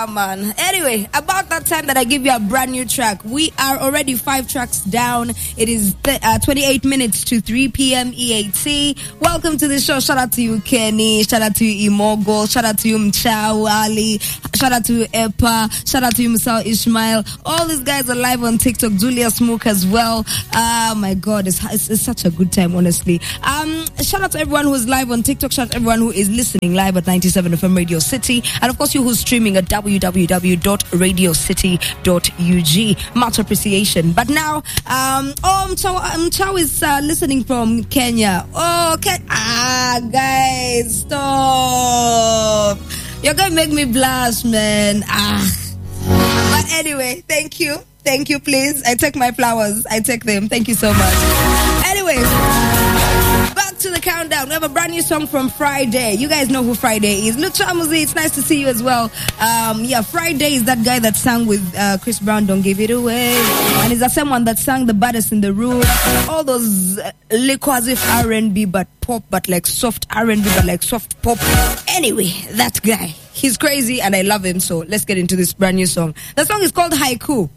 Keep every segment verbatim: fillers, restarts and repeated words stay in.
man. Anyway, about that time that I give you a brand new track, we are already five tracks down. It is th- uh, twenty-eight minutes to three p.m. E A T. Welcome to the show. Shout out to you, Kenny. Shout out to you, Imogo. Shout out to you, Mchao Ali. Shout out to you, Epa. Shout out to you, Musal Ishmael. All these guys are live on TikTok. Julia Smoke as well. Oh my God, it's, it's, it's such a good time, honestly. Um, shout out to everyone who is live on TikTok. Shout out to everyone who is listening live at ninety-seven F M Radio City. And of course, you who's streaming at w w w dot radio city dot u g. Much appreciation. But now, um, oh, Mchao, Mchao is uh, listening from Kenya. Oh, okay. Ah, guys, stop. You're going to make me blush, man. Ah. But anyway, thank you. Thank you, please. I take my flowers. I take them. Thank you so much. Anyways, back to the countdown. We have a brand new song from Friday. You guys know who Friday is. Look, Chamuzi, it's nice to see you as well. Um, yeah, Friday is that guy that sang with uh, Chris Brown, Don't Give It Away. And he's the same one that sang The Baddest in the Room. All those uh, liquid R and B, but pop, but like soft R and B, but like soft pop. Anyway, that guy. He's crazy and I love him. So let's get into this brand new song. The song is called Haiku.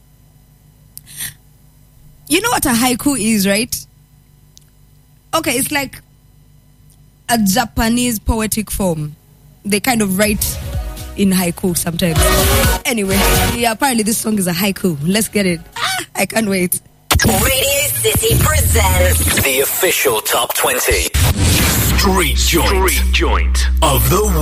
You know what a haiku is, right? Okay, it's like a Japanese poetic form. They kind of write in haiku sometimes. Anyway, yeah, apparently this song is a haiku. Let's get it. Ah, I can't wait. Radio City presents the official top twenty Street Joint, Street Joint of the